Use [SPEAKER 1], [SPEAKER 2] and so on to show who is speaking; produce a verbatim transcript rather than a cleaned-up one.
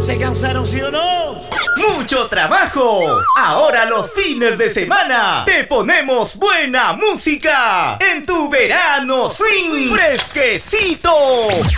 [SPEAKER 1] ¿Se cansaron, sí o no?
[SPEAKER 2] ¡Mucho trabajo! Ahora los fines de semana te ponemos buena música en tu verano swing fresquecito.